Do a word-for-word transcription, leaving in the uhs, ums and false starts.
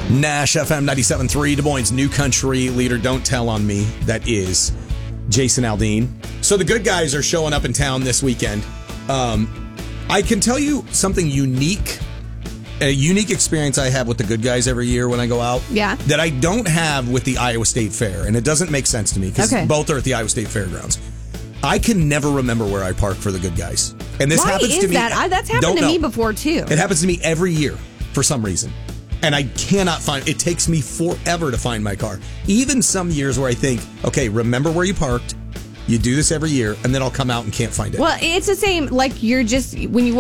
Nash F M ninety-seven point three, Des Moines' new country leader. Don't tell on me. That is Jason Aldean. So the good guys are showing up in town this weekend. Um, I can tell you something unique, a unique experience I have with the good guys every year when I go out. Yeah. That I don't have with the Iowa State Fair. And it doesn't make sense to me because Okay. both are at the Iowa State Fairgrounds. I can never remember where I park for the good guys. And this Why happens is to me. that? I, that's happened Don't to know. me before, too. It happens to me every year for some reason. And I cannot find, it takes me forever to find my car. Even some years where I think, okay, remember where you parked. You do this every year, and then I'll come out and can't find it. Well, it's the same, like you're just, when you